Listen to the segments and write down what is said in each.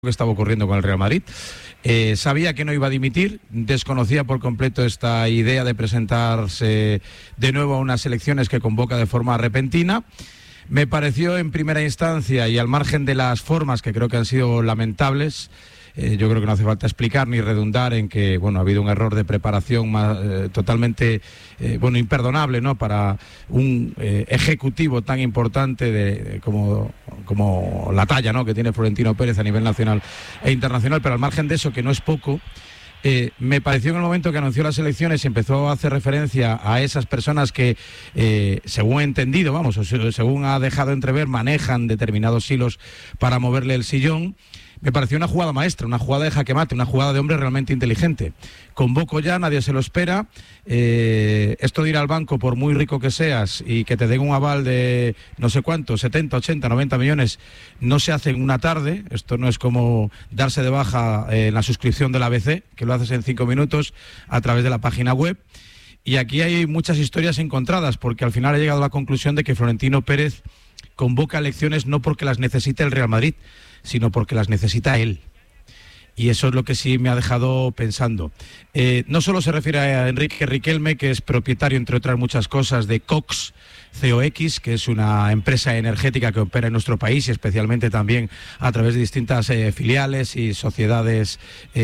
que estaba ocurriendo con el Real Madrid. Sabía que no iba a dimitir, desconocía por completo esta idea de presentarse de nuevo a unas elecciones que convoca de forma repentina. Me pareció en primera instancia, y al margen de las formas que creo que han sido lamentables, yo creo que no hace falta explicar ni redundar en que ha habido un error de preparación totalmente imperdonable, ¿no?, para un ejecutivo tan importante como la talla, ¿no?, que tiene Florentino Pérez a nivel nacional e internacional. Pero al margen de eso, que no es poco, me pareció en el momento que anunció las elecciones y empezó a hacer referencia a esas personas que, según he entendido, según ha dejado entrever, manejan determinados hilos para moverle el sillón. Me pareció una jugada maestra, una jugada de jaque mate, una jugada de hombre realmente inteligente. Convoco ya, nadie se lo espera. Esto de ir al banco, por muy rico que seas y que te den un aval de no sé cuánto, 70, 80, 90 millones, no se hace en una tarde. Esto no es como darse de baja en la suscripción del ABC, que lo haces en 5 minutos a través de la página web. Y aquí hay muchas historias encontradas, porque al final he llegado a la conclusión de que Florentino Pérez convoca elecciones no porque las necesite el Real Madrid, sino porque las necesita él. Y eso es lo que sí me ha dejado pensando. No solo se refiere a Enrique Riquelme, que es propietario, entre otras muchas cosas, de Cox, COX, que es una empresa energética que opera en nuestro país y especialmente también a través de distintas filiales y sociedades,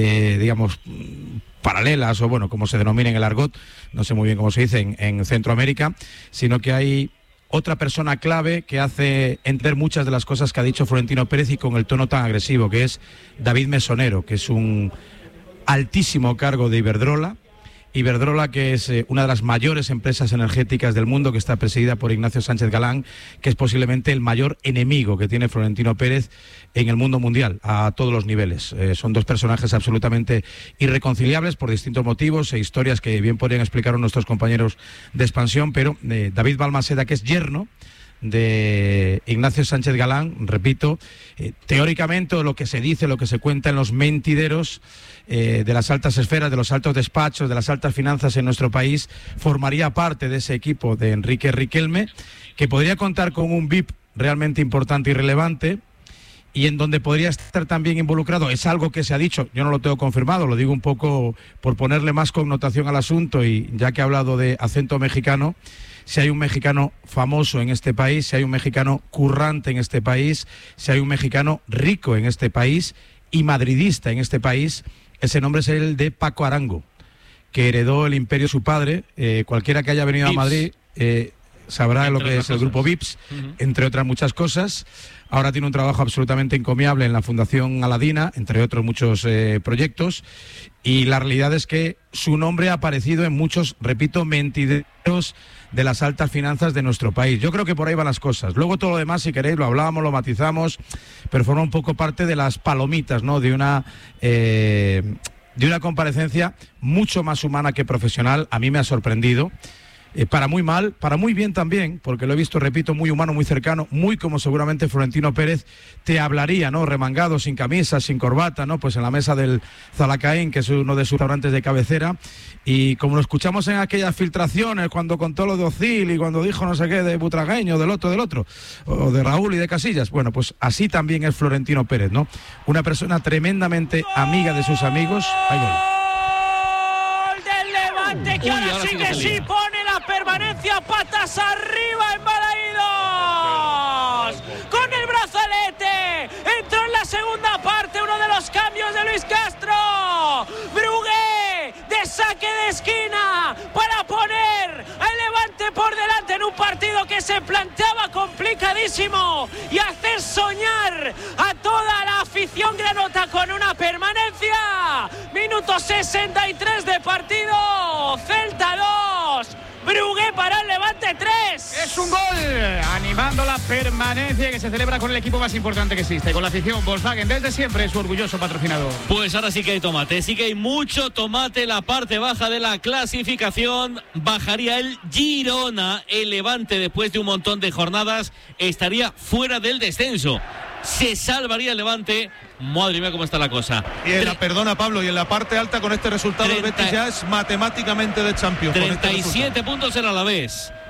paralelas, o como se denomina en el argot, no sé muy bien cómo se dice en Centroamérica, sino que hay otra persona clave que hace entender muchas de las cosas que ha dicho Florentino Pérez y con el tono tan agresivo, que es David Mesonero, que es un altísimo cargo de Iberdrola, que es una de las mayores empresas energéticas del mundo, que está presidida por Ignacio Sánchez Galán, que es posiblemente el mayor enemigo que tiene Florentino Pérez en el mundo mundial, a todos los niveles. Son dos personajes absolutamente irreconciliables por distintos motivos e historias que bien podrían explicar nuestros compañeros de Expansión, pero David Balmaseda, que es yerno de Ignacio Sánchez Galán, repito, teóricamente lo que se dice, lo que se cuenta en los mentideros de las altas esferas, de los altos despachos, de las altas finanzas en nuestro país, formaría parte de ese equipo de Enrique Riquelme, que podría contar con un VIP realmente importante y relevante, y en donde podría estar también involucrado, es algo que se ha dicho, yo no lo tengo confirmado, lo digo un poco por ponerle más connotación al asunto, y ya que he hablado de acento mexicano, si hay un mexicano famoso en este país, si hay un mexicano currante en este país, si hay un mexicano rico en este país y madridista en este país, ese nombre es el de Paco Arango, que heredó el imperio de su padre. Cualquiera que haya venido a Madrid sabrá lo que es el grupo Vips, entre otras muchas cosas. Ahora tiene un trabajo absolutamente encomiable en la Fundación Aladina, entre otros muchos proyectos, y la realidad es que su nombre ha aparecido en muchos, repito, mentideros de las altas finanzas de nuestro país. Yo creo que por ahí van las cosas. Luego todo lo demás, si queréis, lo hablamos, lo matizamos, pero forma un poco parte de las palomitas, ¿no?, de una comparecencia mucho más humana que profesional. A mí me ha sorprendido. Para muy mal, para muy bien también, porque lo he visto, repito, muy humano, muy cercano, muy como seguramente Florentino Pérez te hablaría, ¿no?, remangado, sin camisa, sin corbata, ¿no?, pues en la mesa del Zalacaín, que es uno de sus restaurantes de cabecera, y como lo escuchamos en aquellas filtraciones, cuando contó lo de Ozil y cuando dijo no sé qué de Butragueño, del otro, o de Raúl y de Casillas, pues así también es Florentino Pérez, ¿no?, una persona tremendamente amiga de sus amigos. Ahí voy. Que ahora sí que sí, pone la permanencia patas arriba en Balaídos. Con el brazalete entró en la segunda parte uno de los cambios de Luis Castro. Brugué de saque de esquina para poner al Levante por delante en un partido que se planteaba complicadísimo y hacer soñar a toda la afición granota con una permanencia. Minuto 63 de partido. Celta 2, Brugué para el Levante 3. Es un gol, animando la permanencia que se celebra con el equipo más importante que existe, con la afición. Volkswagen desde siempre es su orgulloso patrocinador. Pues ahora sí que hay tomate, sí que hay mucho tomate en la parte baja de la clasificación. Bajaría el Girona, el Levante después de un montón de jornadas estaría fuera del descenso. Se salvaría el Levante. Madre mía, cómo está la cosa. Y perdona, Pablo, y en la parte alta con este resultado el Betis ya es matemáticamente de Champions. 37 puntos en Alavés,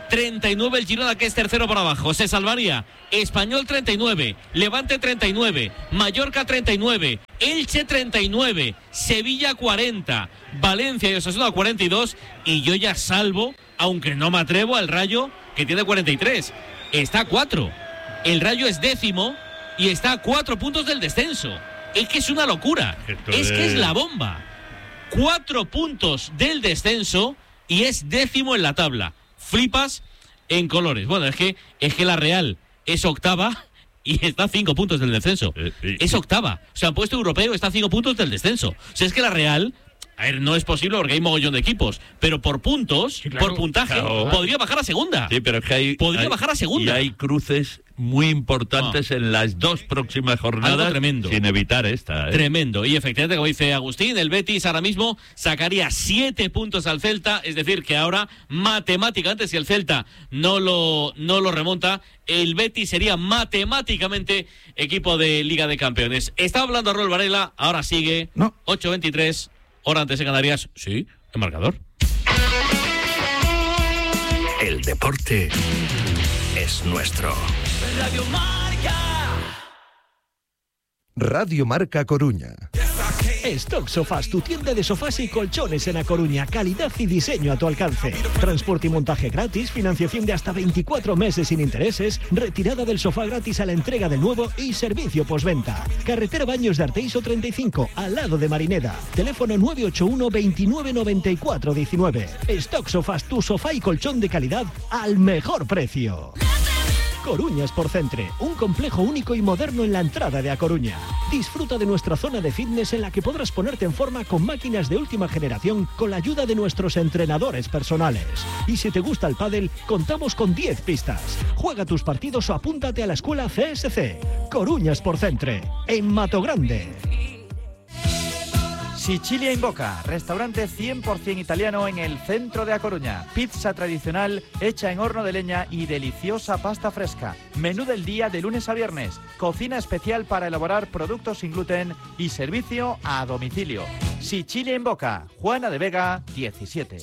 39 el Girona, que es tercero por abajo. Se salvaría Español 39, Levante 39, Mallorca 39, Elche 39, Sevilla 40, Valencia y Osasuna 42. Y yo ya salvo, aunque no me atrevo, al Rayo, que tiene 43. Está a 4. El Rayo es décimo y está a 4 puntos del descenso. Es que es una locura. Es que es la bomba. 4 puntos del descenso y es décimo en la tabla. Flipas en colores. Bueno, es que la Real es octava y está a 5 puntos del descenso. Es octava. O sea, puesto europeo está a 5 puntos del descenso. O sea, es que la Real, a ver, no es posible porque hay mogollón de equipos, pero por puntos, sí, claro, por puntaje, claro, podría bajar a segunda. Sí, pero es que podría bajar a segunda. Y hay cruces muy importantes en las 2 próximas jornadas. Tremendo. Sin evitar esta. Tremendo. Y efectivamente, como dice Agustín, el Betis ahora mismo sacaría 7 puntos al Celta, es decir, que ahora matemáticamente, si el Celta no lo remonta, el Betis sería matemáticamente equipo de Liga de Campeones. Estaba hablando Raúl Varela, ahora sigue. No. 8:23. Hora antes en Canarias. Sí, el marcador. El deporte es nuestro. Radio Marca. Radio Marca Coruña. Stock Sofás, tu tienda de sofás y colchones en A Coruña. Calidad y diseño a tu alcance. Transporte y montaje gratis, financiación de hasta 24 meses sin intereses, retirada del sofá gratis a la entrega del nuevo y servicio postventa. Carretera Baños de Arteixo 35, al lado de Marineda. Teléfono 981 29 94 19. Stock Sofás, tu sofá y colchón de calidad al mejor precio. Coruña Sport Centre, un complejo único y moderno en la entrada de A Coruña. Disfruta de nuestra zona de fitness en la que podrás ponerte en forma con máquinas de última generación con la ayuda de nuestros entrenadores personales. Y si te gusta el pádel, contamos con 10 pistas. Juega tus partidos o apúntate a la escuela CSC. Coruña Sport Centre, en Matogrande. Sicilia in Boca, restaurante 100% italiano en el centro de A Coruña. Pizza tradicional hecha en horno de leña y deliciosa pasta fresca. Menú del día de lunes a viernes. Cocina especial para elaborar productos sin gluten y servicio a domicilio. Sicilia in Boca, Juana de Vega, 17.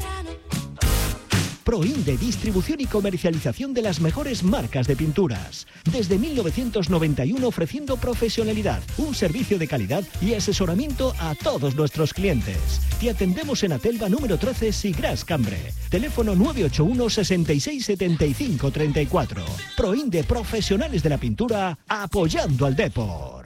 Proinde, distribución y comercialización de las mejores marcas de pinturas. Desde 1991 ofreciendo profesionalidad, un servicio de calidad y asesoramiento a todos nuestros clientes. Te atendemos en Atelva número 13, Sigras Cambre. Teléfono 981 66 75 34. Proinde, profesionales de la pintura, apoyando al deporte.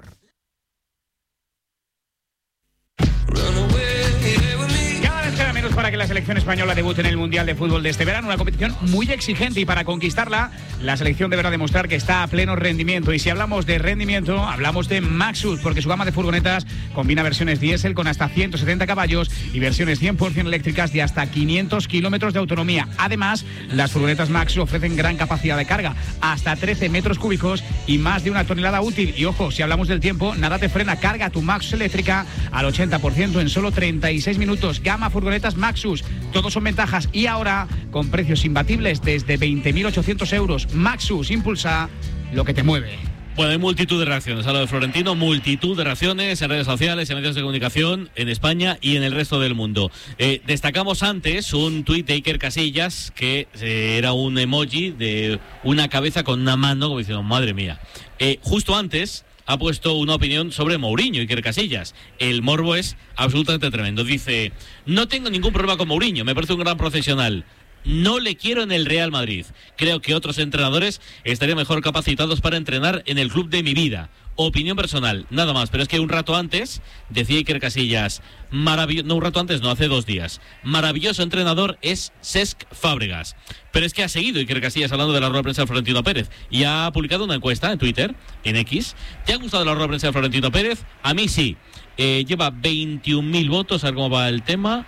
Para que la selección española debute en el Mundial de Fútbol de este verano, una competición muy exigente, y para conquistarla la selección deberá demostrar que está a pleno rendimiento. Y si hablamos de rendimiento, hablamos de Maxus, porque su gama de furgonetas combina versiones diésel con hasta 170 caballos y versiones 100% eléctricas de hasta 500 kilómetros de autonomía. Además, las furgonetas Maxus ofrecen gran capacidad de carga, hasta 13 metros cúbicos y más de 1 tonelada útil. Y ojo, si hablamos del tiempo, nada te frena. Carga tu Maxus eléctrica al 80% en solo 36 minutos. Gama furgonetas Maxus, todos son ventajas, y ahora con precios imbatibles desde 20.800 euros. Maxus, impulsa lo que te mueve. Bueno, hay multitud de reacciones a lo de Florentino, multitud de reacciones en redes sociales, en medios de comunicación, en España y en el resto del mundo. Destacamos antes un tuit de Iker Casillas, que era un emoji de una cabeza con una mano, como diciendo, madre mía. Justo antes ha puesto una opinión sobre Mourinho, Iker Casillas. El morbo es absolutamente tremendo. Dice, no tengo ningún problema con Mourinho, me parece un gran profesional. No le quiero en el Real Madrid. Creo que otros entrenadores estarían mejor capacitados para entrenar en el club de mi vida. Opinión personal, nada más. Pero es que un rato antes, decía Iker Casillas, hace 2 días, maravilloso entrenador es Cesc Fábregas. Pero es que ha seguido Iker Casillas hablando de la rueda de prensa de Florentino Pérez y ha publicado una encuesta en Twitter, en X. ¿Te ha gustado la rueda de prensa de Florentino Pérez? A mí sí. Lleva 21.000 votos, a ver cómo va el tema.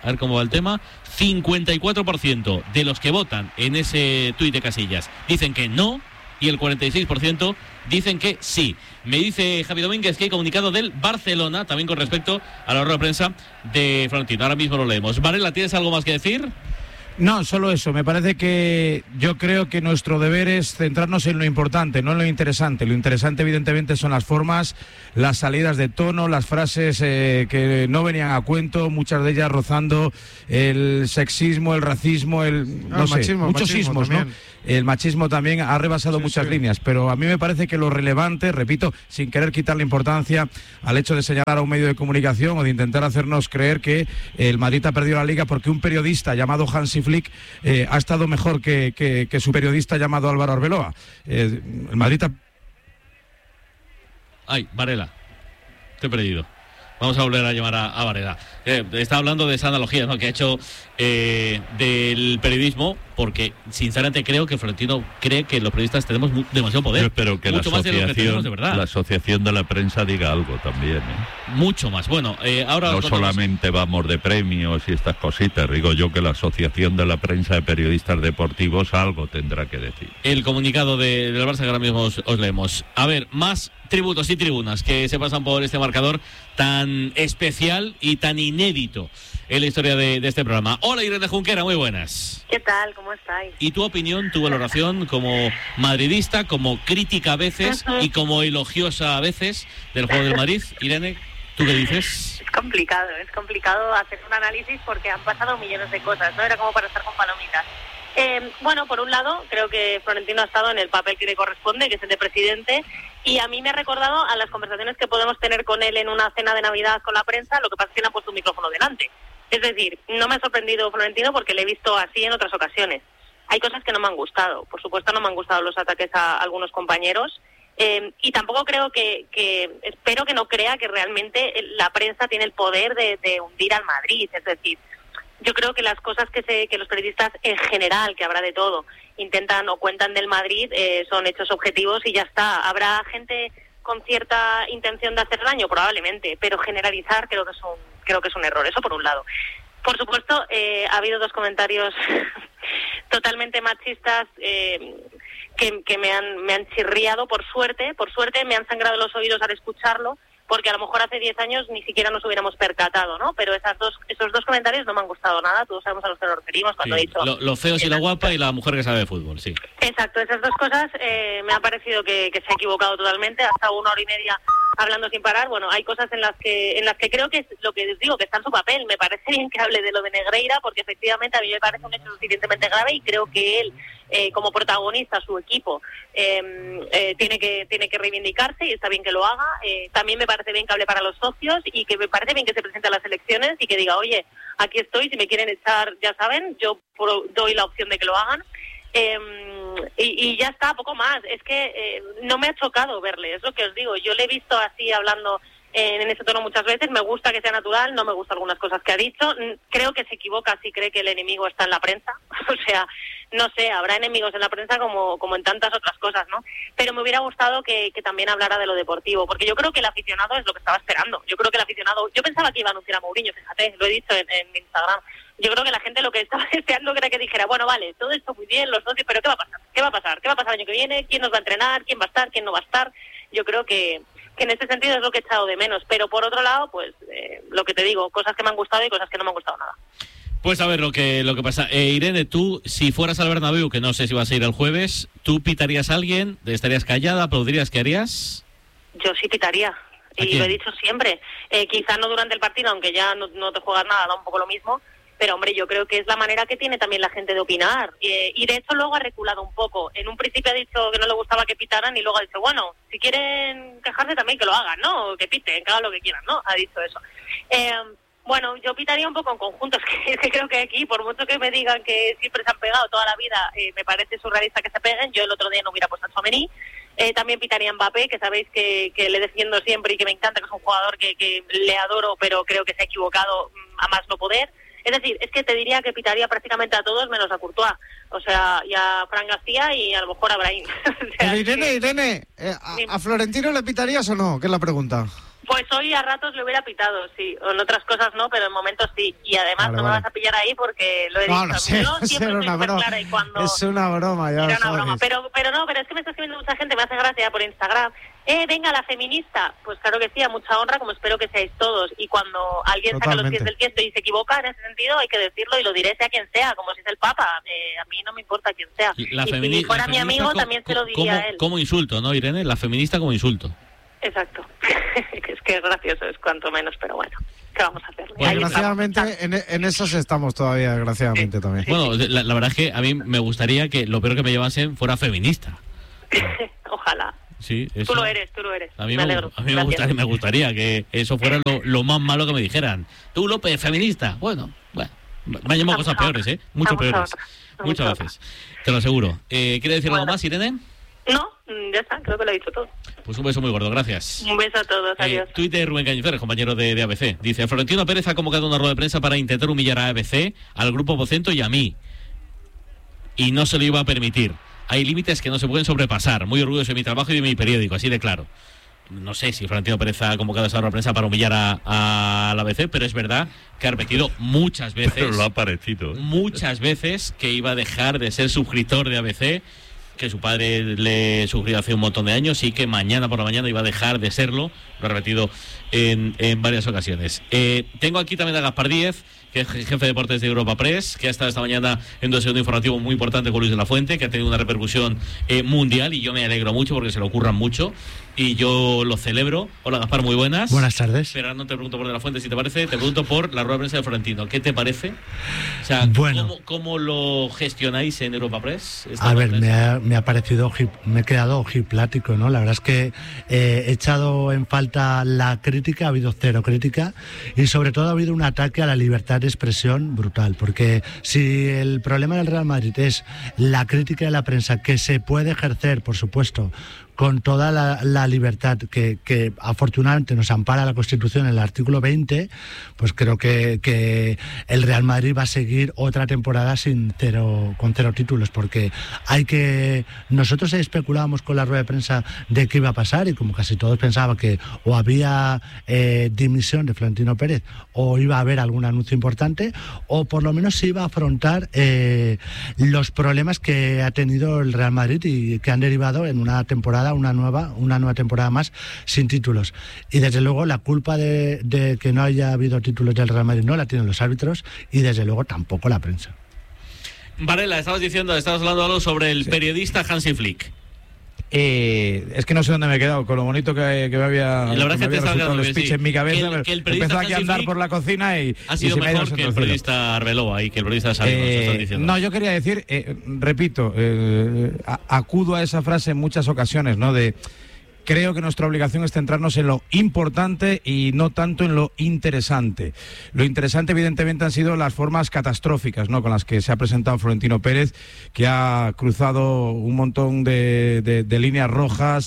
54% de los que votan en ese tuit de Casillas dicen que no, y el 46% dicen que sí. Me dice Javi Domínguez que hay comunicado del Barcelona también con respecto a la rueda de prensa de Florentino. Ahora mismo lo leemos. Varela, ¿tienes algo más que decir? No, solo eso. Me parece que yo creo que nuestro deber es centrarnos en lo importante, no en lo interesante. Lo interesante, evidentemente, son las formas, las salidas de tono, las frases que no venían a cuento, muchas de ellas rozando el sexismo, el racismo, muchos sismos, ¿no? El machismo también ha rebasado muchas líneas, pero a mí me parece que lo relevante, repito, sin querer quitarle importancia al hecho de señalar a un medio de comunicación o de intentar hacernos creer que el Madrid ha perdido la Liga porque un periodista llamado Hansi Flick ha estado mejor que su periodista llamado Álvaro Arbeloa. El Madrid Ay, Varela, te he perdido. Vamos a volver a llamar a Varela. Está hablando de esa analogía, ¿no?, que ha hecho del periodismo, porque sinceramente creo que Florentino cree que los periodistas tenemos demasiado poder. Yo espero que mucho la más de lo que tenemos de verdad. La asociación de la prensa diga algo también, ¿eh? Mucho más. Bueno, ahora no solamente vamos de premios y estas cositas. Digo yo que la asociación de la prensa de periodistas deportivos algo tendrá que decir. El comunicado del Barça que ahora mismo os leemos. A ver, más tributos y tribunas que se pasan por este marcador tan especial y tan inédito en la historia de este programa. Hola, Irene Junquera, muy buenas. ¿Qué tal? ¿Cómo estáis? ¿Y tu opinión, tu valoración como madridista, como crítica a veces y como elogiosa a veces del juego del Madrid? Irene, ¿tú qué dices? Es complicado hacer un análisis porque han pasado millones de cosas, ¿no? Era como para estar con palomitas. Bueno, por un lado, creo que Florentino ha estado en el papel que le corresponde, que es el de presidente, y a mí me ha recordado a las conversaciones que podemos tener con él en una cena de Navidad con la prensa, lo que pasa es que le han puesto un micrófono delante. Es decir, no me ha sorprendido Florentino porque le he visto así en otras ocasiones. Hay cosas que no me han gustado. Por supuesto, no me han gustado los ataques a algunos compañeros. Y tampoco creo espero que no crea que realmente la prensa tiene el poder de hundir al Madrid. Es decir, yo creo que las cosas que los periodistas en general, que habrá de todo, intentan o cuentan del Madrid, son hechos objetivos y ya está. Habrá gente con cierta intención de hacer daño, probablemente, pero generalizar creo que es un error. Eso por un lado. Por supuesto, ha habido dos comentarios totalmente machistas que me han chirriado, por suerte me han sangrado los oídos al escucharlo, porque a lo mejor hace 10 años ni siquiera nos hubiéramos percatado, ¿no? Pero esos dos comentarios no me han gustado nada, todos sabemos a los que nos referimos cuando he dicho... Los feos y la guapa y la mujer que sabe de fútbol, sí. Exacto, esas dos cosas me ha parecido que se ha equivocado totalmente, hasta 1 hora y media hablando sin parar. Bueno, hay cosas en las que creo que es lo que les digo, que está en su papel. Me parece bien que hable de lo de Negreira, porque efectivamente a mí me parece un hecho suficientemente grave y creo que él, como protagonista, su equipo, tiene que reivindicarse y está bien que lo haga. También me parece bien que hable para los socios y que me parece bien que se presente a las elecciones y que diga, oye, aquí estoy, si me quieren echar, ya saben, yo doy la opción de que lo hagan. Y ya está, poco más. Es que no me ha chocado verle, es lo que os digo. Yo le he visto así hablando en ese tono muchas veces. Me gusta que sea natural, no me gustan algunas cosas que ha dicho. Creo que se equivoca si cree que el enemigo está en la prensa. O sea, no sé, habrá enemigos en la prensa como en tantas otras cosas, ¿no? Pero me hubiera gustado que también hablara de lo deportivo, porque yo creo que el aficionado es lo que estaba esperando. Yo creo que el aficionado... Yo pensaba que iba a anunciar a Mourinho, fíjate, lo he dicho en mi Instagram. Yo creo que la gente lo que estaba deseando era que dijera, bueno, vale, todo esto muy bien, los socios, pero ¿qué va a pasar? ¿Qué va a pasar? ¿Qué va a pasar el año que viene? ¿Quién nos va a entrenar? ¿Quién va a estar? ¿Quién no va a estar? Yo creo que en este sentido es lo que he echado de menos. Pero por otro lado, pues lo que te digo, cosas que me han gustado y cosas que no me han gustado nada. Pues a ver lo que pasa. Irene, tú, si fueras al Bernabéu, que no sé si vas a ir el jueves, ¿tú pitarías a alguien? ¿Estarías callada? ¿Aplaudirías? ¿Qué harías? Yo sí pitaría. Y lo he dicho siempre. Quizá no durante el partido, aunque ya no te juegas nada, da un poco lo mismo. Pero, hombre, yo creo que es la manera que tiene también la gente de opinar. Y de hecho luego ha reculado un poco. En un principio ha dicho que no le gustaba que pitaran y luego ha dicho, bueno, si quieren quejarse también que lo hagan, ¿no? Que piten, que hagan lo que quieran, ¿no? Ha dicho eso. Bueno, yo pitaría un poco en conjunto. Es que creo que aquí, por mucho que me digan que siempre se han pegado toda la vida, me parece surrealista que se peguen. Yo el otro día no hubiera puesto a Tchouaméni. También pitaría a Mbappé, que sabéis que le defiendo siempre y que me encanta, que es un jugador que le adoro, pero creo que se ha equivocado a más no poder. Es decir, es que te diría que pitaría prácticamente a todos menos a Courtois. O sea, y a Fran García y a lo mejor a Brahim. O sea, Irene, ¿a Florentino le pitarías o no? ¿Qué es la pregunta? Pues hoy a ratos le hubiera pitado, sí. En otras cosas no, pero en momentos sí. Y además me vas a pillar ahí porque lo he dicho. No sé, yo siempre soy súper clara y cuando... Es una broma, ya Era una broma. Pero es que me está escribiendo mucha gente, me hace gracia por Instagram, venga, la feminista. Pues claro que sí, a mucha honra, como espero que seáis todos. Y cuando alguien saca los pies del tiesto y se equivoca en ese sentido, hay que decirlo y lo diré sea quien sea, como si es el Papa. A mí no me importa quién sea. Y si fuera mi amigo, también se lo diría a él. Como insulto, ¿no, Irene? La feminista como insulto. Exacto. Es que es gracioso, es cuanto menos, pero bueno. ¿Qué vamos a hacer? Pues desgraciadamente, en esas estamos todavía, desgraciadamente también. Bueno, la verdad es que a mí me gustaría que lo peor que me llevasen fuera feminista. Ojalá. Sí, eso. Tú lo eres. A mí me alegro. A mí me gustaría que eso fuera lo más malo que me dijeran. Tú, López, feminista. Bueno, me han llamado cosas peores, ¿eh? Mucho peores. Muchas veces. Te lo aseguro. ¿Quiere decir algo más, Irene? No, ya está, creo que lo he dicho todo. Pues un beso muy gordo, gracias. Un beso a todos, adiós. Tuit de Rubén Cañizares, compañero de ABC. Dice, Florentino Pérez ha convocado una rueda de prensa para intentar humillar a ABC, al Grupo Vocento y a mí. Y no se lo iba a permitir. Hay límites que no se pueden sobrepasar. Muy orgulloso de mi trabajo y de mi periódico, así de claro. No sé si Florentino Pérez ha convocado esa rueda de prensa para humillar a la ABC, pero es verdad que ha repetido muchas veces. Pero lo ha parecido. Muchas veces que iba a dejar de ser suscriptor de ABC, que su padre le suscribió hace un montón de años y que mañana por la mañana iba a dejar de serlo. Lo ha repetido en varias ocasiones. Tengo aquí también a Gaspar Díez, que es jefe de deportes de Europa Press, que ha estado esta mañana en un desayuno informativo muy importante con Luis de la Fuente, que ha tenido una repercusión mundial, y yo me alegro mucho porque se lo ocurran mucho y yo lo celebro. Hola, Gaspar, muy buenas. Buenas tardes. Pero no te pregunto por de la Fuente, si te parece, te pregunto por la rueda de prensa de Florentino. ¿Qué te parece? O sea, bueno, ¿cómo lo gestionáis en Europa Press? A ver, me ha parecido, me he quedado ojiplático, ¿no? La verdad es que he echado en falta la crítica, ha habido cero crítica, y sobre todo ha habido un ataque a la libertad de expresión brutal, porque si el problema del Real Madrid es la crítica de la prensa, que se puede ejercer, por supuesto, con toda la libertad que afortunadamente nos ampara la Constitución en el artículo 20, pues creo que el Real Madrid va a seguir otra temporada con cero títulos, porque nosotros especulábamos con la rueda de prensa de qué iba a pasar, y como casi todos pensaban que o había dimisión de Florentino Pérez, o iba a haber algún anuncio importante, o por lo menos se iba a afrontar los problemas que ha tenido el Real Madrid y que han derivado en una temporada, una nueva temporada más sin títulos. Y desde luego la culpa de que no haya habido títulos del Real Madrid no la tienen los árbitros, y desde luego tampoco la prensa. Varela, estabas hablando algo sobre el periodista Hansi Flick. Es que no sé dónde me he quedado, con lo bonito que me había, la verdad que te resultado el speech en mi cabeza. Que el empezó aquí a andar por la cocina y ha sido mejor que el periodista Arbeloa y que el periodista Salinas. No, yo quería decir, repito, acudo a esa frase en muchas ocasiones, ¿no? Creo que nuestra obligación es centrarnos en lo importante y no tanto en lo interesante. Lo interesante, evidentemente, han sido las formas catastróficas, ¿no?, con las que se ha presentado Florentino Pérez, que ha cruzado un montón de líneas rojas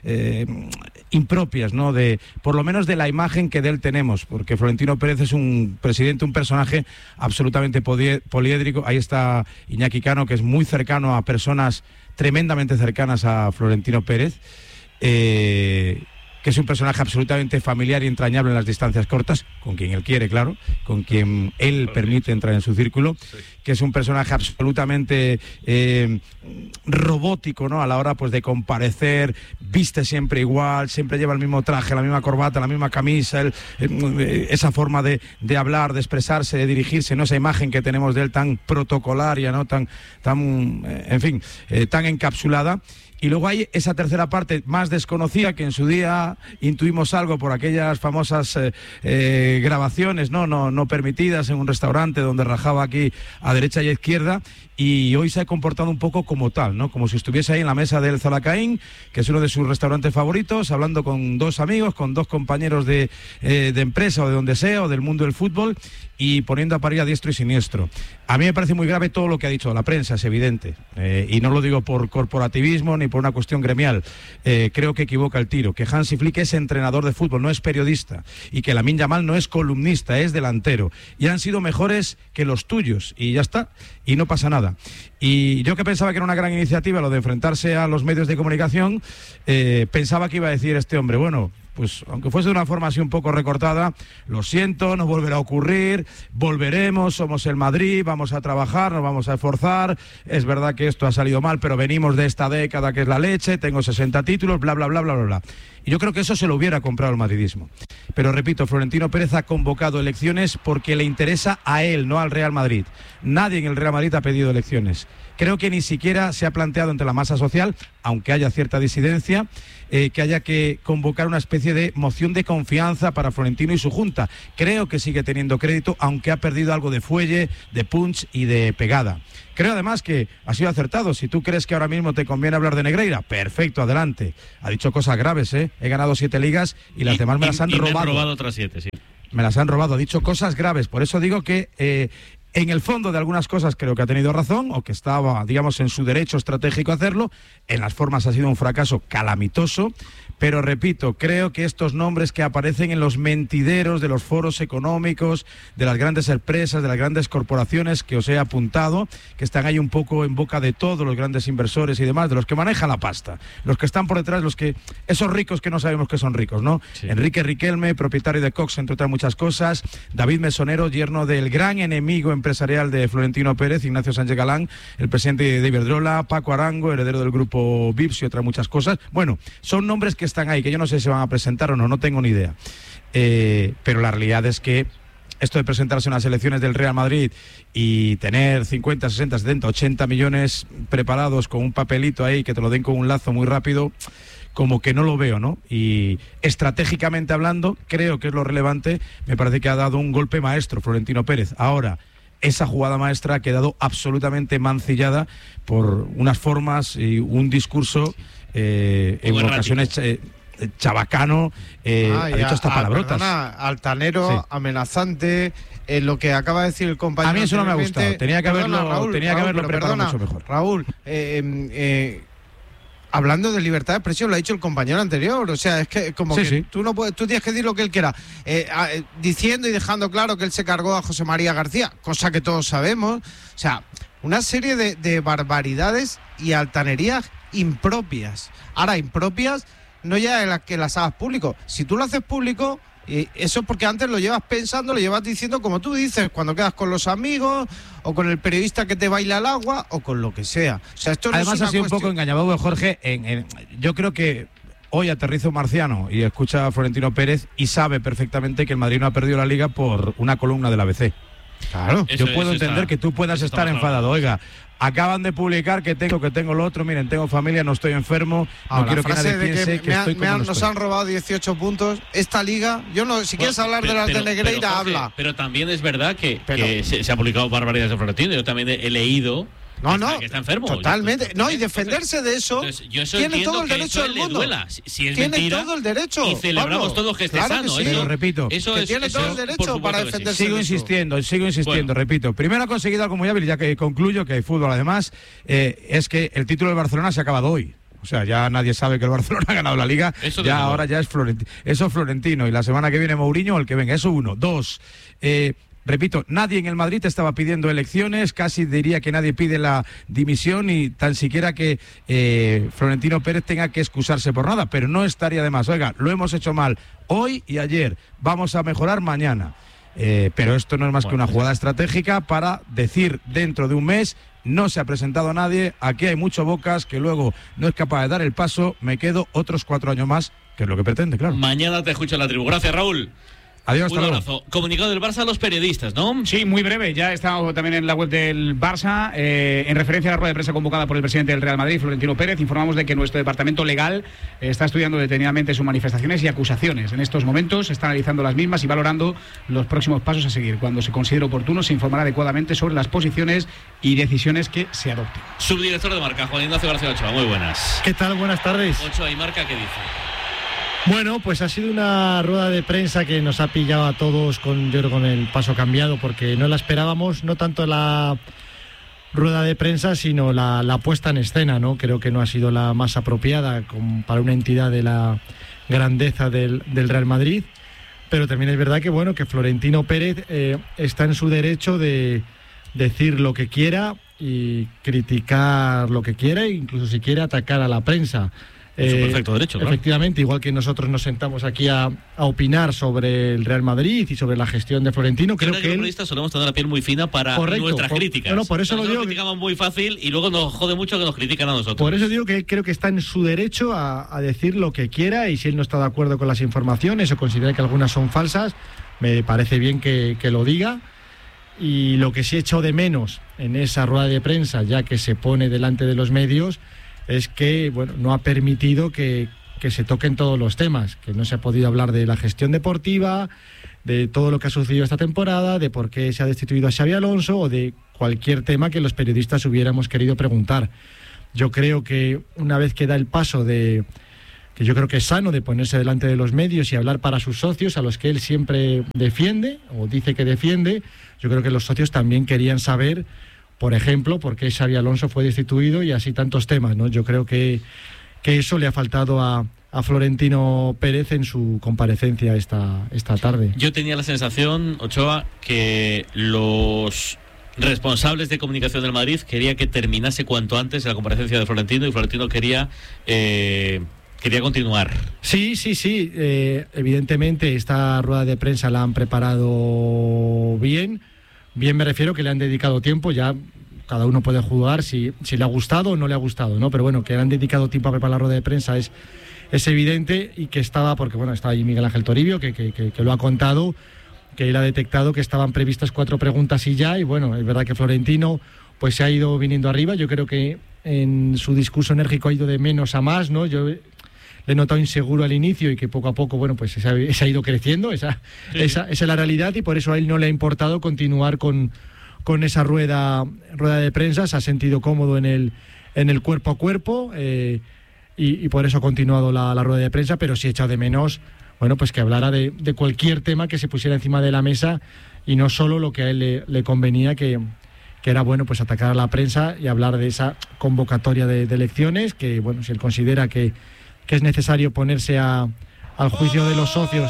impropias, ¿no?, por lo menos de la imagen que de él tenemos, porque Florentino Pérez es un presidente, un personaje absolutamente poliédrico. Ahí está Iñaki Cano, que es muy cercano a personas tremendamente cercanas a Florentino Pérez. Que es un personaje absolutamente familiar y entrañable en las distancias cortas, con quien él quiere, claro, con quien él permite entrar en su círculo, que es un personaje absolutamente robótico, ¿no?, a la hora pues de comparecer, viste siempre igual, siempre lleva el mismo traje, la misma corbata, la misma camisa, esa forma de hablar, de expresarse, de dirigirse, ¿no?, esa imagen que tenemos de él tan protocolaria, ¿no?, tan encapsulada. Y luego hay esa tercera parte más desconocida, que en su día intuimos algo por aquellas famosas grabaciones no permitidas en un restaurante donde rajaba aquí a derecha y a izquierda, y hoy se ha comportado un poco como tal, ¿no?, como si estuviese ahí en la mesa del Zalacaín, que es uno de sus restaurantes favoritos, hablando con dos amigos, con dos compañeros de empresa o de donde sea, o del mundo del fútbol, y poniendo a parir a diestro y siniestro. A mí me parece muy grave todo lo que ha dicho la prensa, es evidente, y no lo digo por corporativismo ni por una cuestión gremial. Creo que equivoca el tiro, que Hansi Flick es entrenador de fútbol, no es periodista, y que Lamine Yamal no es columnista, es delantero, y han sido mejores que los tuyos, y ya está, y no pasa nada. Y yo, que pensaba que era una gran iniciativa lo de enfrentarse a los medios de comunicación, pensaba que iba a decir este hombre, bueno, pues aunque fuese de una forma así un poco recortada, lo siento, no volverá a ocurrir, volveremos, somos el Madrid, vamos a trabajar, nos vamos a esforzar, es verdad que esto ha salido mal, pero venimos de esta década que es la leche, tengo 60 títulos, bla, bla, bla, bla, bla, bla. Y yo creo que eso se lo hubiera comprado el madridismo. Pero repito, Florentino Pérez ha convocado elecciones porque le interesa a él, no al Real Madrid. Nadie en el Real Madrid ha pedido elecciones. Creo que ni siquiera se ha planteado entre la masa social, aunque haya cierta disidencia, que haya que convocar una especie de moción de confianza para Florentino y su junta. Creo que sigue teniendo crédito, aunque ha perdido algo de fuelle, de punch y de pegada. Creo además que ha sido acertado. Si tú crees que ahora mismo te conviene hablar de Negreira, perfecto, adelante. Ha dicho cosas graves, ¿eh? He ganado 7 ligas y las demás me las han robado. Me han robado otras 7, sí. Me las han robado, ha dicho cosas graves. Por eso digo que en el fondo de algunas cosas creo que ha tenido razón, o que estaba, digamos, en su derecho estratégico a hacerlo. En las formas ha sido un fracaso calamitoso. Pero repito, creo que estos nombres que aparecen en los mentideros de los foros económicos, de las grandes empresas, de las grandes corporaciones que os he apuntado, que están ahí un poco en boca de todos los grandes inversores y demás, de los que manejan la pasta, los que están por detrás, esos ricos que no sabemos que son ricos, ¿no? Sí. Enrique Riquelme, propietario de Cox, entre otras muchas cosas, David Mesonero, yerno del gran enemigo empresarial de Florentino Pérez, Ignacio Sánchez Galán, el presidente de Iberdrola, Paco Arango, heredero del grupo Vips y otras muchas cosas. Bueno, son nombres que están ahí, que yo no sé si se van a presentar o no tengo ni idea. Pero la realidad es que esto de presentarse en las elecciones del Real Madrid y tener 50, 60, 70, 80 millones preparados con un papelito ahí que te lo den con un lazo muy rápido, como que no lo veo, ¿no? Y estratégicamente hablando, creo que es lo relevante. Me parece que ha dado un golpe maestro Florentino Pérez. Ahora, esa jugada maestra ha quedado absolutamente mancillada por unas formas y un discurso en ocasiones chabacano, ha dicho hasta palabrotas. Perdona, altanero, sí. Amenazante, lo que acaba de decir el compañero. A mí eso no me ha gustado, tenía que haberlo preparado mucho mejor. Raúl, hablando de libertad de expresión, lo ha dicho el compañero anterior, o sea, es que como sí, que sí. Tú no puedes, tú tienes que decir lo que él quiera, diciendo y dejando claro que él se cargó a José María García, cosa que todos sabemos, o sea, una serie de barbaridades y altanerías impropias. Ahora, impropias no ya en las que las hagas público. Si tú lo haces público, eso es porque antes lo llevas pensando, lo llevas diciendo, como tú dices, cuando quedas con los amigos o con el periodista que te baila al agua o con lo que sea. O sea, esto no además es ha sido un poco engañado, Jorge. Yo creo que hoy aterriza un marciano y escucha a Florentino Pérez y sabe perfectamente que el Madrid no ha perdido la Liga por una columna del ABC. Claro, yo puedo entender que tú puedas estar enfadado. Oiga, acaban de publicar que tengo lo otro, miren, tengo familia, no estoy enfermo, no quiero que nadie piense que estoy como no estoy. Nos han robado 18 puntos. Esta liga, yo no, si quieres hablar de las de Negreira, Jorge, habla. Pero también es verdad que se ha publicado barbaridades de Florentino. Yo también he leído. No, que está enfermo. Totalmente. No, y defenderse de eso, tiene todo el derecho del mundo. Si es tiene mentira, todo el derecho. Y celebramos Pablo, todos que esté claro sano. Que sí. Pero repito, tiene todo el derecho para defenderse. Sigo insistiendo, bueno. Repito. Primero ha conseguido algo muy hábil, ya que concluyo que hay fútbol además, es que el título del Barcelona se ha acabado hoy. O sea, ya nadie sabe que el Barcelona ha ganado la Liga. Eso ya ahora ya es Florentino. Eso es Florentino. Y la semana que viene Mourinho o el que venga. Eso uno. Dos. Repito, nadie en el Madrid estaba pidiendo elecciones, casi diría que nadie pide la dimisión y tan siquiera que Florentino Pérez tenga que excusarse por nada, pero no estaría de más. Oiga, lo hemos hecho mal hoy y ayer, vamos a mejorar mañana. Pero esto no es más que una jugada estratégica para decir dentro de un mes, no se ha presentado nadie, aquí hay mucho Bocas que luego no es capaz de dar el paso, me quedo otros 4 años más, que es lo que pretende, claro. Mañana te escucha la tribu. Gracias, Raúl. Adiós, un abrazo. Comunicado del Barça a los periodistas, ¿no? Sí, muy breve. Ya está también en la web del Barça. En referencia a la rueda de prensa convocada por el presidente del Real Madrid, Florentino Pérez, informamos de que nuestro departamento legal está estudiando detenidamente sus manifestaciones y acusaciones. En estos momentos está analizando las mismas y valorando los próximos pasos a seguir. Cuando se considere oportuno, se informará adecuadamente sobre las posiciones y decisiones que se adopten. Subdirector de Marca, Juan Ignacio García Ochoa. Muy buenas. ¿Qué tal? Buenas tardes. Ochoa y Marca, ¿qué dice? Bueno, pues ha sido una rueda de prensa que nos ha pillado a todos con el paso cambiado, porque no la esperábamos, no tanto la rueda de prensa, sino la puesta en escena, ¿no? Creo que no ha sido la más apropiada para una entidad de la grandeza del Real Madrid, pero también es verdad que, bueno, que Florentino Pérez está en su derecho de decir lo que quiera y criticar lo que quiera, e incluso si quiere atacar a la prensa. su perfecto derecho, claro. Efectivamente, igual que nosotros nos sentamos aquí a opinar sobre el Real Madrid y sobre la gestión de Florentino, creo que los periodistas solemos tener la piel muy fina para nuestras críticas. No, por eso lo digo. Nos criticamos muy fácil y luego nos jode mucho que nos critican a nosotros. Por eso digo que creo que está en su derecho a decir lo que quiera, y si él no está de acuerdo con las informaciones o considera que algunas son falsas, me parece bien que lo diga. Y lo que sí he echado de menos en esa rueda de prensa, ya que se pone delante de los medios, es que no ha permitido que se toquen todos los temas, que no se ha podido hablar de la gestión deportiva, de todo lo que ha sucedido esta temporada, de por qué se ha destituido a Xabi Alonso o de cualquier tema que los periodistas hubiéramos querido preguntar. Yo creo que una vez que da el paso que yo creo que es sano, de ponerse delante de los medios y hablar para sus socios, a los que él siempre defiende o dice que defiende, yo creo que los socios también querían saber, por ejemplo, por qué Xabi Alonso fue destituido y así tantos temas, ¿no? Yo creo que eso le ha faltado a Florentino Pérez en su comparecencia esta tarde. Yo tenía la sensación, Ochoa, que los responsables de comunicación del Madrid quería que terminase cuanto antes la comparecencia de Florentino, y Florentino quería continuar. Sí. Evidentemente esta rueda de prensa la han preparado bien. Bien me refiero que le han dedicado tiempo, ya cada uno puede juzgar si le ha gustado o no le ha gustado, ¿no? Pero bueno, que le han dedicado tiempo a preparar la rueda de prensa es evidente, y que estaba, porque está ahí Miguel Ángel Toribio, que lo ha contado, que él ha detectado que estaban previstas 4 preguntas y ya, y es verdad que Florentino pues se ha ido viniendo arriba. Yo creo que en su discurso enérgico ha ido de menos a más, ¿no? Yo le he notado inseguro al inicio, y que poco a poco, pues se ha ido creciendo, esa es la realidad, y por eso a él no le ha importado continuar con esa rueda de prensa. Se ha sentido cómodo en el cuerpo a cuerpo, y por eso ha continuado la rueda de prensa, pero sí he echado de menos, pues que hablara de cualquier tema que se pusiera encima de la mesa, y no solo lo que a él le convenía, que era pues atacar a la prensa y hablar de esa convocatoria de elecciones, que si él considera que es necesario ponerse al juicio de los socios.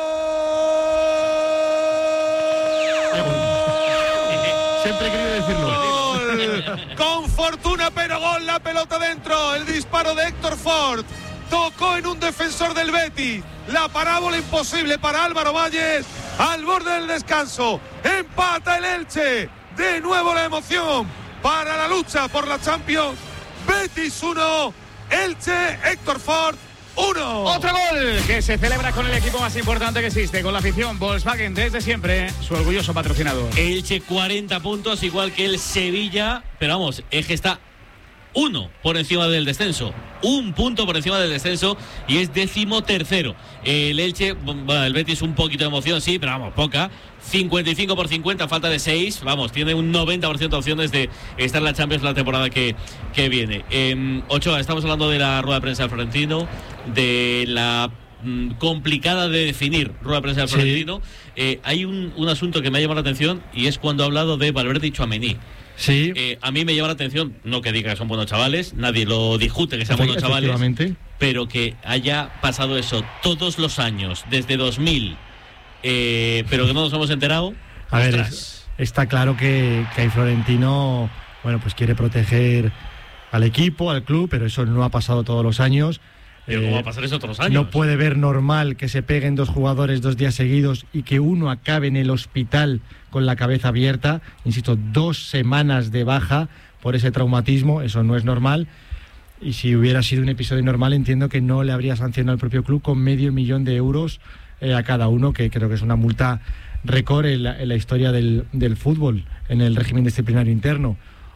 Siempre he querido decirlo. Con fortuna, pero gol, la pelota dentro, el disparo de Héctor Ford, tocó en un defensor del Betis, la parábola imposible para Álvaro Valles, al borde del descanso, empata el Elche, de nuevo la emoción para la lucha por la Champions. Betis 1, Elche, Héctor Ford 1. Otro gol que se celebra con el equipo más importante que existe, con la afición. Volkswagen, desde siempre su orgulloso patrocinador. Elche 40 puntos, igual que el Sevilla, pero es que está 1 por encima del descenso, 1 punto por encima del descenso, y es 13º. El Elche, el Betis un poquito de emoción, sí, pero poca. 55 por 50, falta de 6, tiene un 90% de opciones de estar en la Champions la temporada que viene. Ochoa, estamos hablando de la rueda de prensa de Florentino, de la complicada de definir rueda de prensa de Florentino. Hay un asunto que me ha llamado la atención, y es cuando ha hablado de Valverde y Tchouaméni. Sí. A mí me llama la atención, no que diga que son buenos chavales, nadie lo discute que sean buenos chavales, pero que haya pasado eso todos los años, desde 2000, pero que no nos hemos enterado. A ver, está claro que Florentino, pues quiere proteger al equipo, al club, pero eso no ha pasado todos los años. Pero ¿cómo va a pasar eso otros años? No puede ver normal que se peguen 2 jugadores 2 días seguidos y que uno acabe en el hospital con la cabeza abierta. Insisto, 2 semanas de baja por ese traumatismo, eso no es normal. Y si hubiera sido un episodio normal, entiendo que no le habría sancionado al propio club con $500,000 de euros a cada uno, que creo que es una multa récord en la historia del fútbol, en el régimen disciplinario interno.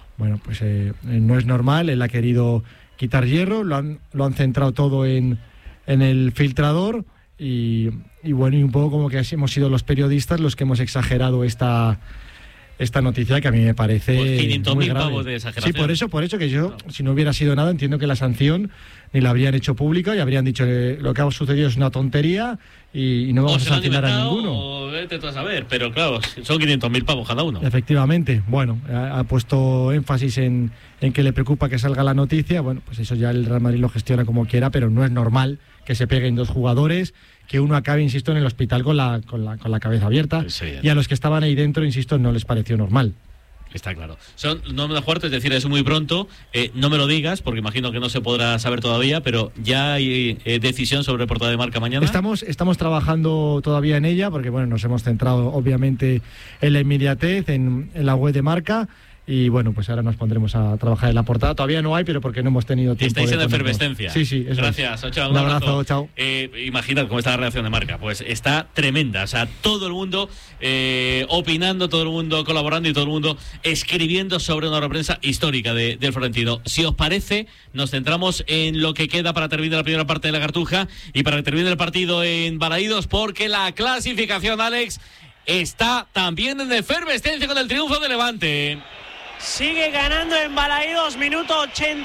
No es normal, él ha querido quitar hierro, lo han centrado todo en el filtrador, y un poco como que hemos sido los periodistas los que hemos exagerado esta noticia, que a mí me parece pues 500.000 muy grave. pavos de exageración. Sí, por eso que yo, si no hubiera sido nada, entiendo que la sanción ni la habrían hecho pública y habrían dicho que lo que ha sucedido es una tontería y no vamos a sancionar a ninguno. O vete tú a saber, pero claro, son 500.000 pavos cada uno. Efectivamente, ha puesto énfasis en que le preocupa que salga la noticia. Pues eso ya el Real Madrid lo gestiona como quiera, pero no es normal que se peguen 2 jugadores, que uno acabe, insisto, en el hospital con la cabeza abierta, y a los que estaban ahí dentro, insisto, no les pareció normal. Está claro. Son nóminas fuertes, es decir, es muy pronto. No me lo digas, porque imagino que no se podrá saber todavía, pero ya hay decisión sobre portada de marca mañana. Estamos trabajando todavía en ella, porque bueno, nos hemos centrado obviamente en la inmediatez, en la web de marca. Y bueno, pues ahora nos pondremos a trabajar en la portada. Todavía no hay, pero porque no hemos tenido tiempo. Estáis en efervescencia. Sí, eso gracias, es. Ochoa, un abrazo, chao. Imaginad cómo está la reacción de marca. Pues está tremenda. O sea, todo el mundo opinando, todo el mundo colaborando y todo el mundo escribiendo sobre una prensa histórica del Florentino. Si os parece, nos centramos en lo que queda para terminar la primera parte de la Cartuja y para que termine el partido en Balaídos, porque la clasificación, Alex, está también en efervescencia con el triunfo de Levante. Sigue ganando en Balaídos, minuto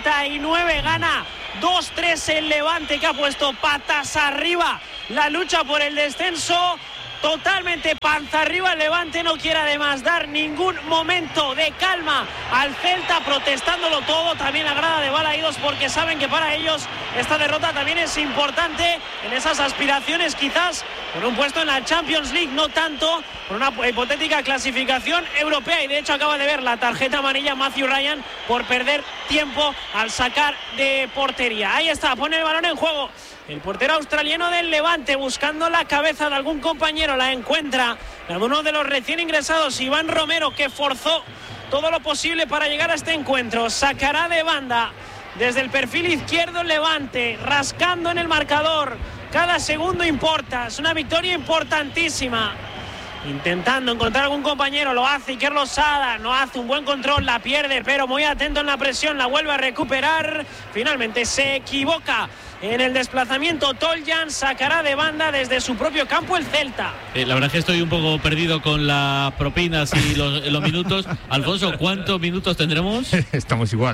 89, gana 2-3 el Levante, que ha puesto patas arriba la lucha por el descenso. Totalmente panza arriba el Levante, no quiere además dar ningún momento de calma al Celta, protestándolo todo, también la grada de Balaídos, porque saben que para ellos esta derrota también es importante en esas aspiraciones, quizás por un puesto en la Champions League, no tanto por una hipotética clasificación europea. Y de hecho acaba de ver la tarjeta amarilla Matthew Ryan por perder tiempo al sacar de portería. Ahí está, pone el balón en juego el portero australiano del Levante, buscando la cabeza de algún compañero, la encuentra alguno de los recién ingresados, Iván Romero, que forzó todo lo posible para llegar a este encuentro. Sacará de banda desde el perfil izquierdo el Levante, rascando en el marcador. Cada segundo importa, es una victoria importantísima. Intentando encontrar algún compañero, lo hace Iker Losada, no hace un buen control, la pierde, pero muy atento en la presión, la vuelve a recuperar. Finalmente se equivoca en el desplazamiento Toljan, sacará de banda desde su propio campo el Celta. La verdad es que estoy un poco perdido con las propinas y los minutos. Alfonso, ¿cuántos minutos tendremos? Estamos igual,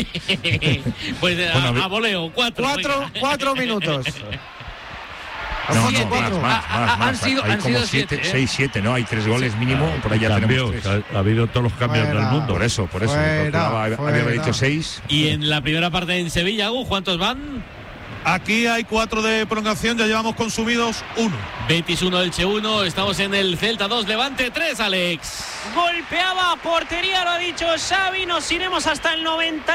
Pues bueno, a voleo, cuatro minutos. No, más. Han sido 6, 7, ¿no? Hay 3 goles mínimo, por ahí ya tenemos 3. Ha habido todos los cambios del mundo. Por eso. Había dicho 6. Y en la primera parte en Sevilla, ¿cuántos van? Aquí hay 4 de prolongación, ya llevamos consumidos 1. Betis 1, Elche 1, estamos en el Celta 2, Levante 3, Alex. Golpeaba a portería, lo ha dicho Xavi, nos iremos hasta el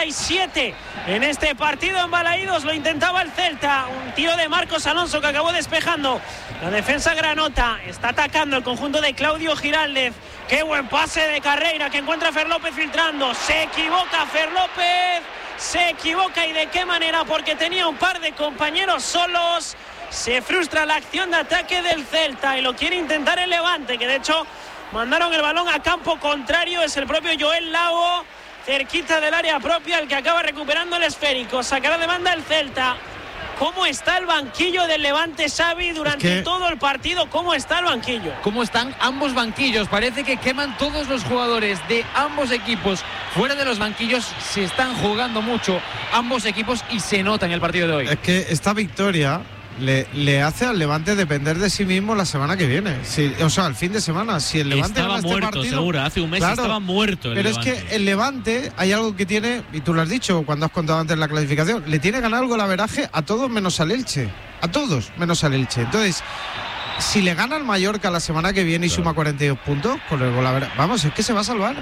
97 en este partido en Balaídos, lo intentaba el Celta, un tiro de Marcos Alonso que acabó despejando la defensa granota, está atacando el conjunto de Claudio Giraldez, qué buen pase de Carreira que encuentra a Fer López filtrando, se equivoca Fer López. Se equivoca y de qué manera, porque tenía un par de compañeros solos. Se frustra la acción de ataque del Celta y lo quiere intentar el Levante, que de hecho mandaron el balón a campo contrario. Es el propio Joel Lago, cerquita del área propia, el que acaba recuperando el esférico. Sacará de banda el Celta. ¿Cómo está el banquillo del Levante, Xavi, durante todo el partido? ¿Cómo está el banquillo? ¿Cómo están ambos banquillos? Parece que queman todos los jugadores de ambos equipos. Fuera de los banquillos se están jugando mucho ambos equipos y se nota en el partido de hoy. Es que esta victoria le hace al Levante depender de sí mismo la semana que viene. O sea, el fin de semana. Si el Levante estaba gana muerto, este partido, seguro. Hace un mes estaba muerto. Pero Levante. Es que el Levante hay algo que tiene, y tú lo has dicho cuando has contado antes la clasificación, le tiene ganar algo el averaje a todos menos al Elche. A todos menos al Elche. Entonces, si le gana al Mallorca la semana que viene y suma 42 puntos, con el golaveraje, vamos, es que se va a salvar.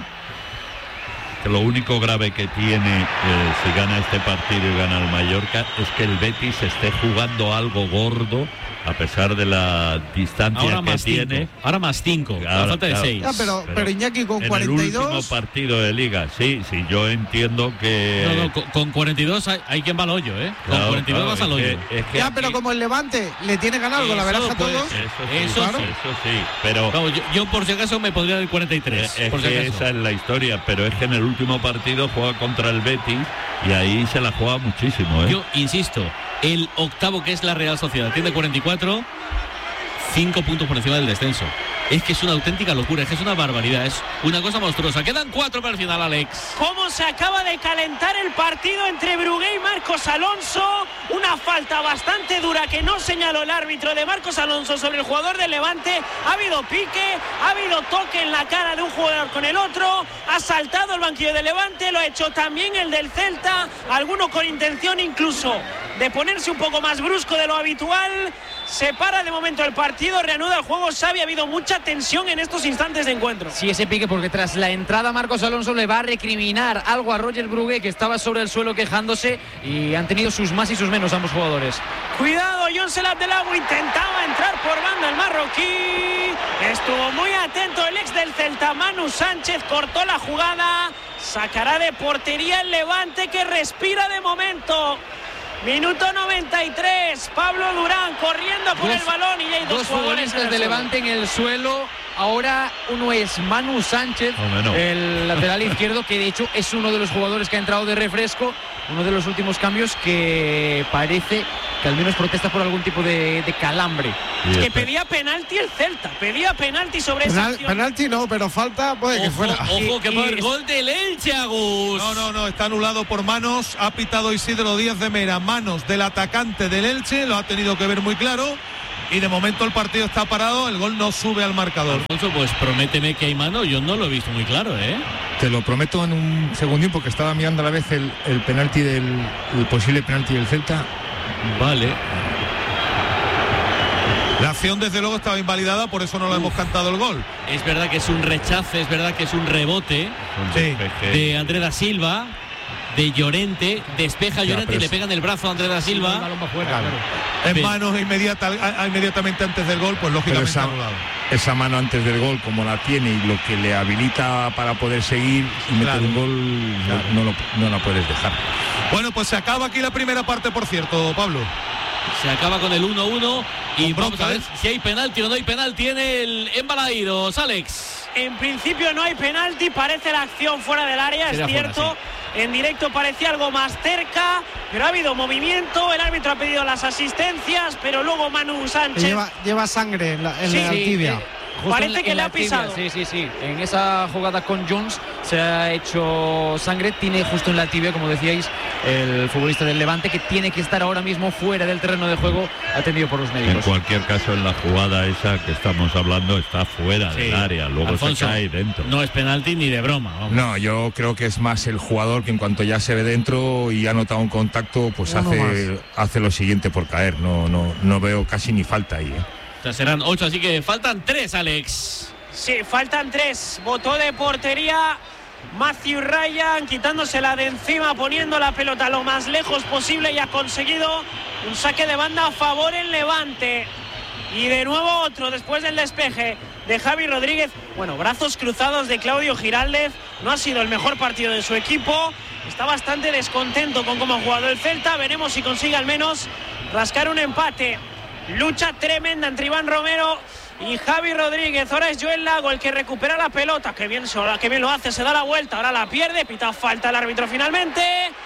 Que lo único grave que tiene si gana este partido y gana el Mallorca es que el Betis esté jugando algo gordo a pesar de la distancia ahora que tiene. 5. Ahora más 5, a falta de 6. Pero Iñaki con en 42. El último partido de Liga, sí, yo entiendo que. No, con 42 hay quien va al hoyo, ¿eh? Con 42 vas al hoyo. Pero como el Levante le tiene ganado algo la veraja a todos. Eso sí, pero. Vamos, yo por si acaso me podría dar 43. Por si acaso. Esa es la historia, pero es que en el último partido juega contra el Betis y ahí se la juega muchísimo, ¿eh? Yo insisto, el octavo, que es la Real Sociedad, tiene 44, 5 puntos por encima del descenso. Es que es una auténtica locura, es que es una barbaridad, es una cosa monstruosa. Quedan 4 para el final, Alex. ¿Cómo se acaba de calentar el partido entre Brugué y Marcos Alonso? Una falta bastante dura que no señaló el árbitro de Marcos Alonso sobre el jugador del Levante. Ha habido pique, ha habido toque en la cara de un jugador con el otro. Ha saltado el banquillo del Levante, lo ha hecho también el del Celta. Alguno con intención incluso de ponerse un poco más brusco de lo habitual. Se para de momento el partido, reanuda el juego. Xavi, ha habido mucha tensión en estos instantes de encuentro. Sí, ese pique, porque tras la entrada Marcos Alonso le va a recriminar algo a Roger Brugué, que estaba sobre el suelo quejándose, y han tenido sus más y sus menos ambos jugadores. Cuidado, Jonsel Abdellaoui intentaba entrar por banda el marroquí. Estuvo muy atento el ex del Celta, Manu Sánchez, cortó la jugada. Sacará de portería el Levante, que respira de momento. Minuto 93, Pablo Durán corriendo por el balón, y ya hay dos futbolistas de Levante en el suelo. Ahora uno es Manu Sánchez, el lateral izquierdo, que de hecho es uno de los jugadores que ha entrado de refresco, uno de los últimos cambios, que parece que al menos protesta por algún tipo de calambre. Que pedía penalti el Celta, pedía penalti sobre esa acción. Penalti no, pero falta puede que fuera. Ojo, que por el gol del Elche, Agus. No, está anulado por manos, ha pitado Isidro Díaz de Mera, manos del atacante del Elche, lo ha tenido que ver muy claro. Y de momento el partido está parado, el gol no sube al marcador. Alfonso, pues prométeme que hay mano, yo no lo he visto muy claro, ¿eh? Te lo prometo en un segundín, porque estaba mirando a la vez el penalti el posible penalti del Celta. Vale. La acción desde luego estaba invalidada, por eso no lo hemos cantado el gol. Es verdad que es un rechace, es verdad que es un rebote de André da Silva, de Llorente, despeja Llorente y le pegan el brazo a André da Silva. El balón va fuera, claro. En manos inmediatamente antes del gol, pues lógicamente anulado. Esa mano antes del gol, como la tiene, y lo que le habilita para poder seguir y meter un gol, no la puedes dejar. Bueno, pues se acaba aquí la primera parte, por cierto, Pablo. Se acaba con el 1-1 y vamos a ver si hay penalti o no hay penalti en el Embalaídos, Alex. En principio no hay penalti, parece la acción fuera del área, es cierto. Fuera, sí. En directo parecía algo más cerca, pero ha habido movimiento, el árbitro ha pedido las asistencias, pero luego Manu Sánchez lleva sangre en la tibia. Parece que le ha pisado. Sí. En esa jugada con Jones se ha hecho sangre. Tiene justo en la tibia, como decíais, el futbolista del Levante, que tiene que estar ahora mismo fuera del terreno de juego, atendido por los médicos. En cualquier caso, en la jugada esa que estamos hablando, está fuera del área. Luego Alfonso, se cae dentro. No es penalti ni de broma. Vamos. No, yo creo que es más el jugador que en cuanto ya se ve dentro y ha notado un contacto, pues hace lo siguiente por caer. No veo casi ni falta ahí, O sea, serán 8, así que faltan 3, Alex. Sí, faltan 3. Botó de portería Matthew Ryan, quitándosela de encima, poniendo la pelota lo más lejos posible, y ha conseguido un saque de banda a favor en Levante. Y de nuevo otro después del despeje de Javi Rodríguez. Bueno, brazos cruzados de Claudio Giraldez. No ha sido el mejor partido de su equipo. Está bastante descontento con cómo ha jugado el Celta. Veremos si consigue al menos rascar un empate. Lucha tremenda entre Iván Romero y Javi Rodríguez. Ahora es Joel Lago el que recupera la pelota. Qué bien lo hace, se da la vuelta, ahora la pierde, pita falta el árbitro finalmente.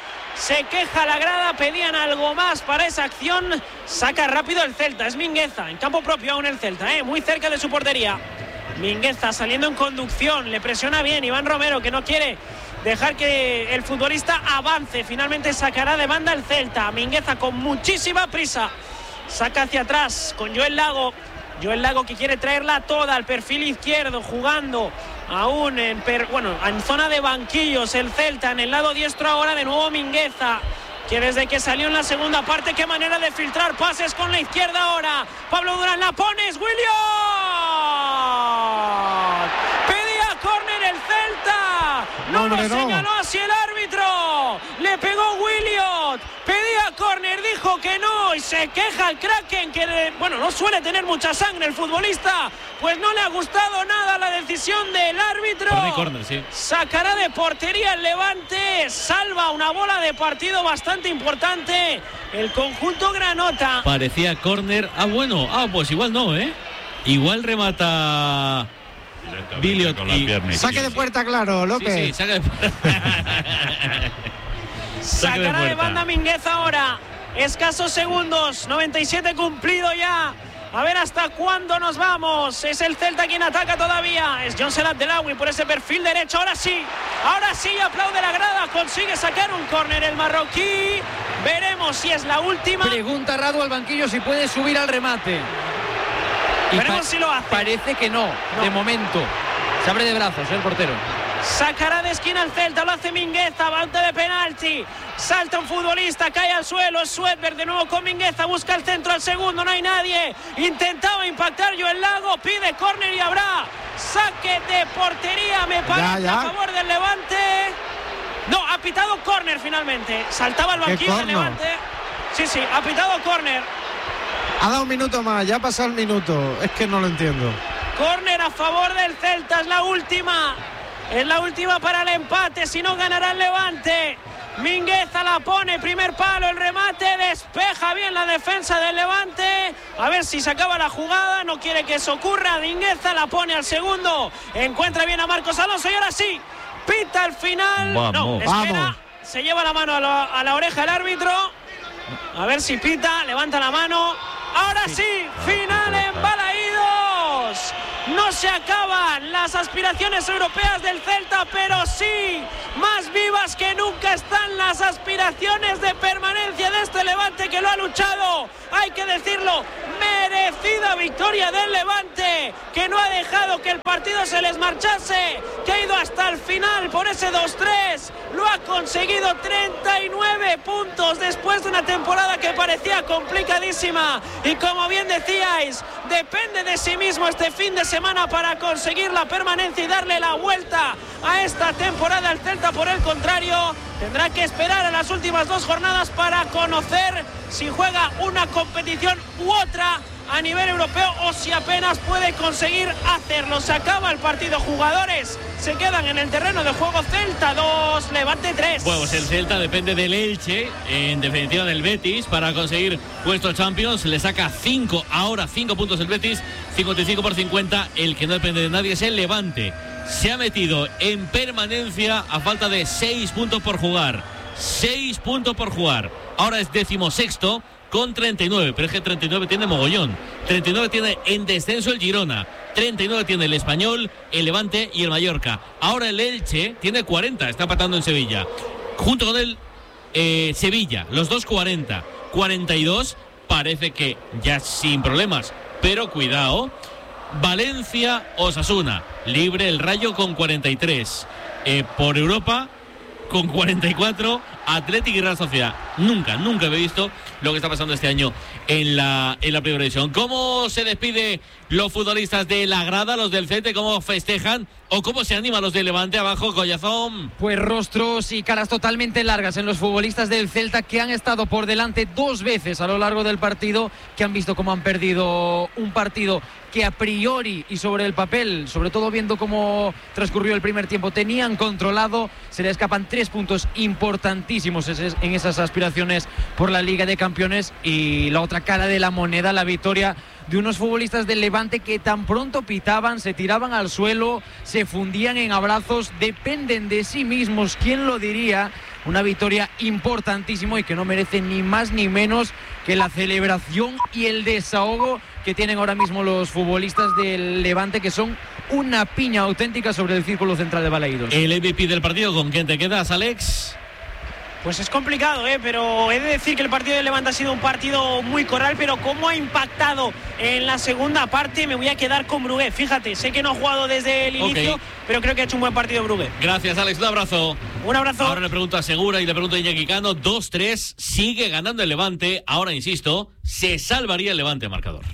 Se queja la grada, pedían algo más para esa acción. Saca rápido el Celta, es Mingueza, en campo propio aún el Celta, muy cerca de su portería. Mingueza saliendo en conducción, le presiona bien Iván Romero, que no quiere dejar que el futbolista avance. Finalmente sacará de banda el Celta. Mingueza con muchísima prisa saca hacia atrás con Joel Lago. Joel Lago, que quiere traerla toda al perfil izquierdo, jugando aún en zona de banquillos el Celta. En el lado diestro ahora de nuevo Mingueza, que desde que salió en la segunda parte, qué manera de filtrar pases con la izquierda ahora. Pablo Durán, la pones, Williot. Pedía córner el Celta. No lo señaló así el árbitro. Le pegó Williot. Pedía córner, dijo que no, y se queja el Kraken, que no suele tener mucha sangre el futbolista, pues no le ha gustado nada la decisión del árbitro. Córner, sí. Sacará de portería el Levante, salva una bola de partido bastante importante el conjunto granota. Parecía córner. Pues igual no, igual remata Williot y saque de puerta, claro, López. Sí, saque de puerta. Sacará de banda Mingueza ahora. Escasos segundos, 97 cumplido ya. A ver hasta cuándo nos vamos. Es el Celta quien ataca todavía. Es Jonsel Abdellaoui por ese perfil derecho. Ahora sí, aplaude la grada. Consigue sacar un córner el marroquí. Veremos si es la última. Pregunta Radu al banquillo si puede subir al remate. Veremos si lo hace. Parece que no, de momento. Se abre de brazos el portero. Sacará de esquina el Celta, lo hace Mingueza, banda de penalti. Salta un futbolista, cae al suelo, es Swedberg, de nuevo con Mingueza, busca el centro al segundo, no hay nadie. Intentaba impactar Joel Lago, pide córner y habrá saque de portería, me parece, a favor del Levante. No, ha pitado córner finalmente. Saltaba el banquillo del Levante. Sí, ha pitado córner. Ha dado un minuto más, ya ha pasado el minuto. Es que no lo entiendo. Córner a favor del Celta, es la última. Es la última para el empate, si no ganará el Levante. Mingueza la pone, primer palo, el remate, despeja bien la defensa del Levante. A ver si se acaba la jugada, no quiere que eso ocurra. Mingueza la pone al segundo, encuentra bien a Marcos Alonso y ahora sí, pita al final. No, espera, se lleva la mano a la oreja el árbitro. A ver si pita, levanta la mano. Ahora sí, final en Balaídos. No se acaban las aspiraciones europeas del Celta, pero sí, más vivas que nunca están las aspiraciones de permanencia de este Levante que lo ha luchado. Hay que decirlo, merecida victoria del Levante, que no ha dejado que el partido se les marchase, que ha ido hasta el final por ese 2-3. Lo ha conseguido, 39 puntos después de una temporada que parecía complicadísima. Y como bien decíais, depende de sí mismo este fin de semana para conseguir la permanencia y darle la vuelta a esta temporada. El Celta, por el contrario, tendrá que esperar a las últimas 2 jornadas para conocer si juega una competición u otra a nivel europeo o si apenas puede conseguir hacerlo. Se acaba el partido, jugadores se quedan en el terreno de juego. Celta 2, Levante 3. Bueno, pues el Celta depende del Elche, en definitiva del Betis, para conseguir puesto Champions. Le saca 5 puntos el Betis, 55 por 50. El que no depende de nadie es el Levante. Se ha metido en permanencia a falta de 6 puntos por jugar. 6 puntos por jugar. Ahora es 16º con 39, pero es que 39 tiene mogollón. 39 tiene en descenso el Girona, 39 tiene el Español, el Levante y el Mallorca. Ahora el Elche tiene 40, está empatando en Sevilla. Junto con el Sevilla, los dos 40. 42, parece que ya sin problemas, pero cuidado. Valencia, Osasuna, libre el Rayo con 43. Por Europa, con 44, Atlético y Real Sociedad. Nunca he visto lo que está pasando este año en la primera división. ¿Cómo se despide los futbolistas de la grada, los del Celta? ¿Cómo festejan? ¿O cómo se animan los de Levante abajo, Collazón? Pues rostros y caras totalmente largas en los futbolistas del Celta, que han estado por delante 2 veces a lo largo del partido, que han visto cómo han perdido un partido que a priori y sobre el papel, sobre todo viendo cómo transcurrió el primer tiempo, tenían controlado. Se le escapan 3 puntos importantísimos en esas aspiraciones por la Liga de Campeones. Y la otra cara de la moneda, la victoria de unos futbolistas del Levante que tan pronto pitaban, se tiraban al suelo, se fundían en abrazos, dependen de sí mismos. ¿Quién lo diría? Una victoria importantísima y que no merece ni más ni menos que la celebración y el desahogo que tienen ahora mismo los futbolistas del Levante, que son una piña auténtica sobre el círculo central de Balaídos. El MVP del partido, ¿con quién te quedas, Alex? Pues es complicado, pero he de decir que el partido de Levante ha sido un partido muy corral, pero cómo ha impactado en la segunda parte, me voy a quedar con Brugué. Fíjate, sé que no ha jugado desde el inicio, pero creo que ha hecho un buen partido Brugué. Gracias, Alex, un abrazo. Un abrazo. Ahora le pregunto a Segura y le pregunto a Iñaki Cano. 2-3, sigue ganando el Levante. Ahora, insisto, se salvaría el Levante marcador.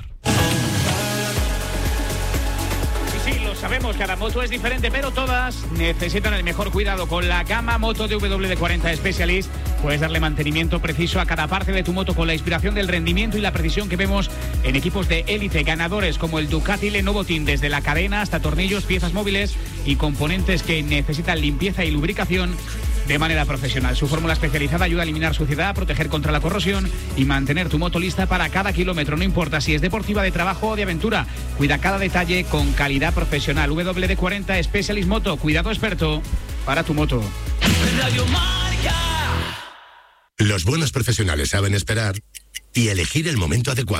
Sabemos, cada moto es diferente, pero todas necesitan el mejor cuidado. Con la gama moto de WD-40 Specialist puedes darle mantenimiento preciso a cada parte de tu moto con la inspiración del rendimiento y la precisión que vemos en equipos de élite, ganadores como el Ducati Lenovo Team, desde la cadena hasta tornillos, piezas móviles y componentes que necesitan limpieza y lubricación de manera profesional. Su fórmula especializada ayuda a eliminar suciedad, proteger contra la corrosión y mantener tu moto lista para cada kilómetro. No importa si es deportiva, de trabajo o de aventura. Cuida cada detalle con calidad profesional. WD-40 Specialist Moto. Cuidado experto para tu moto. Radio Marca. Los buenos profesionales saben esperar y elegir el momento adecuado.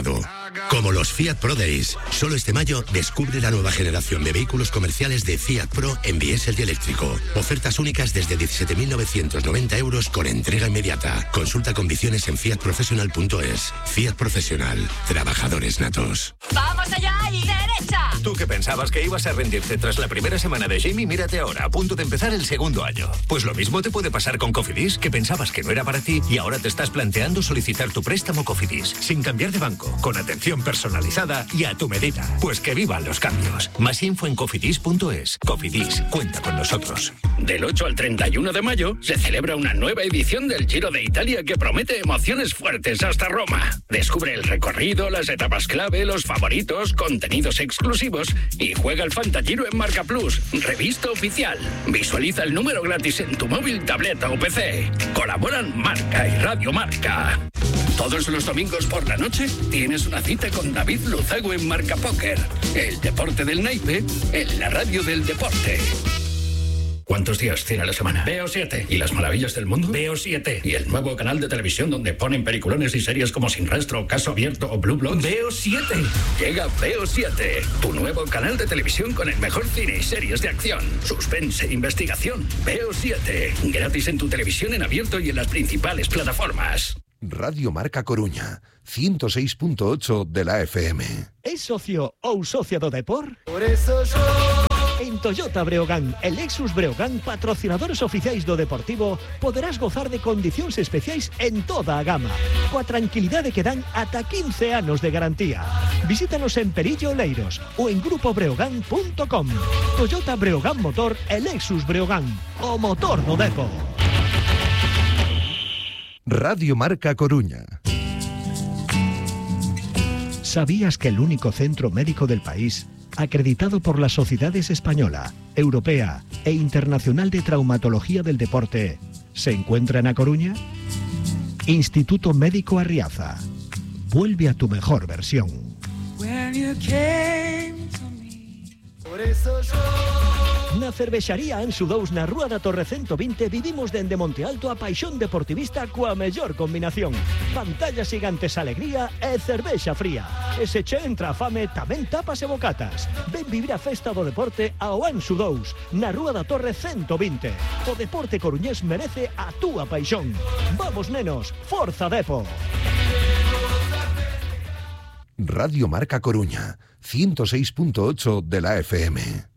Como los Fiat Pro Days. Solo este mayo descubre la nueva generación de vehículos comerciales de Fiat Pro en diésel y eléctrico. Ofertas únicas desde 17.990 euros con entrega inmediata. Consulta condiciones en fiatprofessional.es. Fiat Profesional. Trabajadores natos. ¡Vamos allá y derecha! Tú que pensabas que ibas a rendirte tras la primera semana de Jamie, mírate ahora, a punto de empezar el segundo año. Pues lo mismo te puede pasar con Cofidis, que pensabas que no era para ti y ahora te estás planteando solicitar tu préstamo Cofidis, sin cambiar de banco, con atención personalizada y a tu medida. Pues que vivan los cambios. Más info en cofidis.es. Cofidis, cuenta con nosotros. Del 8 al 31 de mayo se celebra una nueva edición del Giro de Italia que promete emociones fuertes hasta Roma. Descubre el recorrido, las etapas clave, los favoritos, contenidos exclusivos y juega el Fantagiro en Marca Plus, revista oficial. Visualiza el número gratis en tu móvil, tableta o PC. Colaboran Marca y Radio Marca. Todos los domingos por la noche tienes una cita con David Luzago en Marca Póker. El deporte del naipe en la radio del deporte. ¿Cuántos días tiene la semana? Veo 7. ¿Y las maravillas del mundo? Veo 7. ¿Y el nuevo canal de televisión donde ponen peliculones y series como Sin Rastro, Caso Abierto o Blue Bloods? Veo 7. Llega Veo 7, tu nuevo canal de televisión con el mejor cine y series de acción, suspense e investigación. Veo 7. Gratis en tu televisión en abierto y en las principales plataformas. Radio Marca Coruña, 106.8 de la FM. ¿Es socio ou socia do Depor? Por eso yo... En Toyota Breogán e Lexus Breogán, patrocinadores oficiais do Deportivo, poderás gozar de condicións especiais en toda a gama, coa tranquilidade que dan ata 15 anos de garantía. Visítanos en Perillo Oleiros ou en grupobreogán.com. Toyota Breogán Motor e Lexus Breogán, o motor do Depor. Radio Marca Coruña. ¿Sabías que el único centro médico del país, acreditado por las sociedades española, europea e internacional de traumatología del deporte, se encuentra en A Coruña? Instituto Médico Arriaza. Vuelve a tu mejor versión. Por eso yo... Na cervexaría Ansu 2 na Rúa da Torre 120 vivimos dende Monte Alto a paixón deportivista coa mellor combinación. Pantallas gigantes, alegría e cervexa fría. E se che entra a fame, tamén tapas e bocatas. Ven vivir a festa do deporte ao Ansu 2 na Rúa da Torre 120. O deporte coruñés merece a túa paixón. Vamos nenos, forza Depo. Radio Marca Coruña, 106.8 de la FM.